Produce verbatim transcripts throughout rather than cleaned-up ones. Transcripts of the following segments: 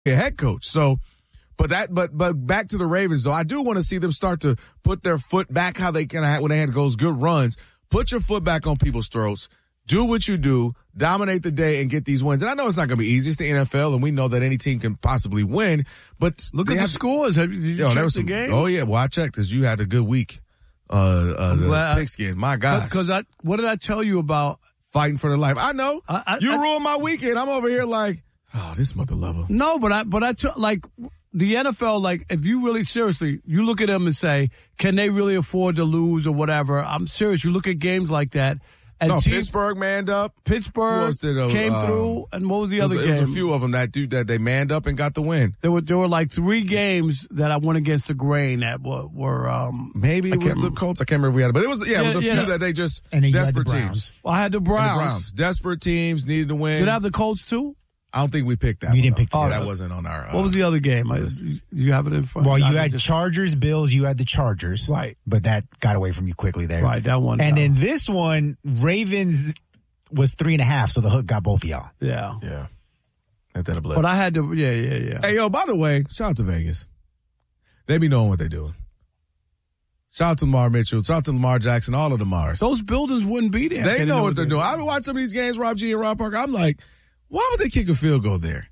a head coach. So, but that, but but back to the Ravens though, I do want to see them start to put their foot back how they can have when they had those good runs. Put your foot back on people's throats. Do what you do, dominate the day, and get these wins. And I know it's not going to be easy. It's the N F L, and we know that any team can possibly win. But look at the scores. Have you, did you yo, check the some, game? Oh yeah, well I checked because you had a good week. Uh, uh the pigskin, my gosh. Because I, what did I tell you about fighting for their life? I know I, I, you I, ruined my weekend. I'm over here like, oh, this mother lover. No, but I, but I took like. The N F L, like, if you really, seriously, you look at them and say, can they really afford to lose or whatever? I'm serious. You look at games like that. And no, team, Pittsburgh manned up. Pittsburgh did, uh, came uh, through. And what was the other was, game? There was a few of them that, dude, that they manned up and got the win. There were there were like three games that I went against the grain that were, were um. Maybe it was remember. the Colts. I can't remember if we had it. But it was, yeah, yeah it was a yeah. few that they just, and desperate the teams. Well, I had the Browns. And the Browns. Desperate teams needed to win. Did I have the Colts too? I don't think we picked that. We one didn't up. pick that. Oh, up. that wasn't on our. Uh, what was the other game? I, you have it in front. Well, you I had just, Chargers, Bills. You had the Chargers, right? But that got away from you quickly there, right? That one. And down. then this one, Ravens was three and a half, so the hook got both of y'all. Yeah, yeah. Ain't that a blip? But I had to. Yeah, yeah, yeah. Hey, yo, by the way, shout out to Vegas. They be knowing what they're doing. Shout out to Lamar Mitchell. Shout out to Lamar Jackson. All of the Mars. Those buildings wouldn't be there. They know, know what they're doing. doing. I've been watching some of these games, Rob G and Rob Parker. I'm like, why would they kick a field goal there?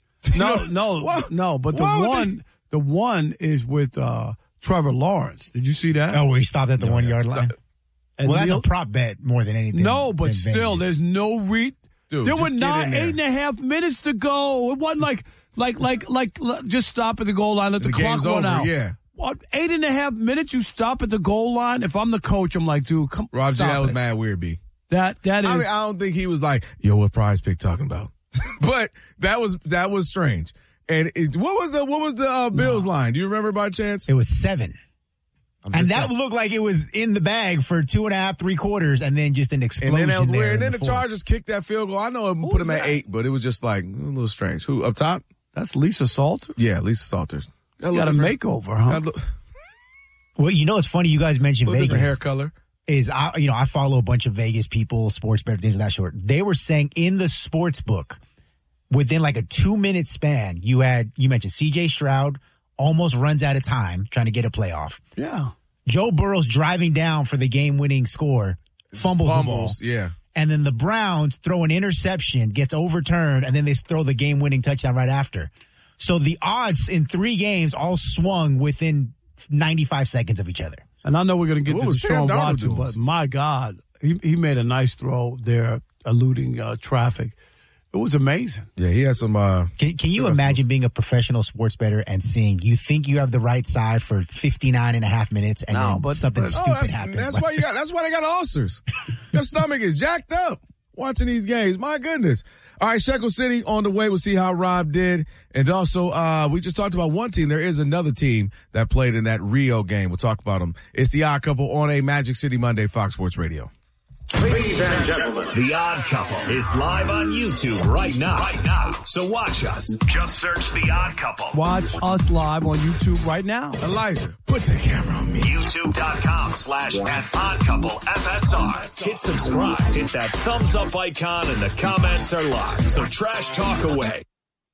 No, no, why, no. But the one, they... the one is with uh, Trevor Lawrence. Did you see that? Oh, where he stopped at the no, one yeah. yard line. And well, Neil, that's a prop bet more than anything. No, but still, Vegas. There's no re. Dude, there were nine, eight and a half minutes to go. It wasn't like, like, like, like, like just stop at the goal line, let the, the clock run out. Yeah. What, eight and a half minutes? You stop at the goal line. If I'm the coach, I'm like, dude, come. Rob G, stop that was it. mad weird, B. That that is. I mean, I don't think he was like, yo, what Prize Pick talking about? But that was that was strange. And it, what was the what was the uh, Bills no. line? Do you remember by chance? It was seven. And that saying. looked like it was in the bag for two and a half, three quarters, and then just an explosion. And then that was weird. And then the, the Chargers kicked that field goal. I know it put them at eight, but it was just like a little strange. Who up top? That's Lisa Salter. Yeah, Lisa Salters. Got, got a makeover, huh? Look, well, you know, it's funny. You guys mentioned look Vegas. At the hair color. Is I, you know, I follow a bunch of Vegas people, sports better things of that sort. They were saying in the sports book, within like a two minute span, you had you mentioned C J Stroud almost runs out of time trying to get a playoff. Yeah. Joe Burrow's driving down for the game-winning score, fumbles, fumbles the ball. Yeah. And then the Browns throw an interception, gets overturned, and then they throw the game-winning touchdown right after. So the odds in three games all swung within ninety-five seconds of each other. And I know we're going to get what to Deshaun Watson, but my God, he he made a nice throw there, eluding uh, traffic. It was amazing. Yeah, he had some. Uh, can can you imagine being a professional sports bettor and seeing you think you have the right side for fifty-nine and a half minutes and no, then but, something but, stupid oh, that's, happens? That's why you got. That's why they got ulcers. Your stomach is jacked up watching these games. My goodness. All right, Shekel City on the way. We'll see how Rob did, and also uh we just talked about one team. There is another team that played in that Rio game. We'll talk about them. It's the Odd Couple on a Magic City Monday, Fox Sports Radio. Ladies and gentlemen, The Odd Couple is live on YouTube right now. Right now. So watch us. Just search The Odd Couple. Watch us live on YouTube right now. Elijah, put the camera on me. YouTube.com slash at Odd Couple F S R. Hit subscribe. Hit that thumbs up icon and the comments are live. So trash talk away.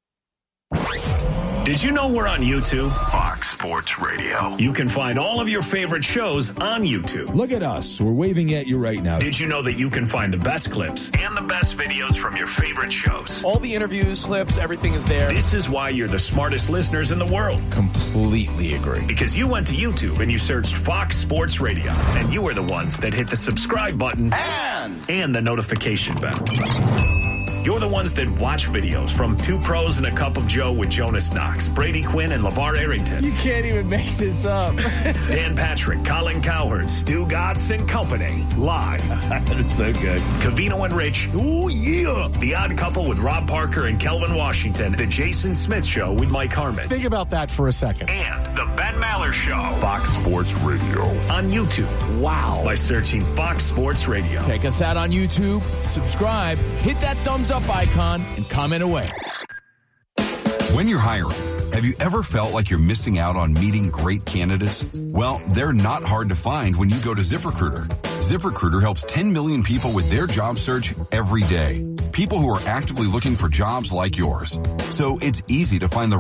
Did you know we're on YouTube? Fox Sports Radio. You can find all of your favorite shows on YouTube. Look at us. We're waving at you right now. Did you know that you can find the best clips and the best videos from your favorite shows? All the interviews, clips, everything is there. This is why you're the smartest listeners in the world. Completely agree. Because you went to YouTube and you searched Fox Sports Radio. And you were the ones that hit the subscribe button and, and the notification bell. You're the ones that watch videos from Two Pros and a Cup of Joe with Jonas Knox, Brady Quinn, and LeVar Arrington. You can't even make this up. Dan Patrick, Colin Cowherd, Stu Gatz and Company. Live. That's so good. Covino and Rich. Oh, yeah. The Odd Couple with Rob Parker and Kelvin Washington. The Jason Smith Show with Mike Harmon. Think about that for a second. And The Ben Maller Show. Fox Sports Radio. On YouTube. Wow. By searching Fox Sports Radio. Check us out on YouTube. Subscribe. Hit that thumbs up icon and comment away. When you're hiring, have you ever felt like you're missing out on meeting great candidates? Well, they're not hard to find when you go to ZipRecruiter. ZipRecruiter helps ten million people with their job search every day. people who are actively looking for jobs like yours. So it's easy to find the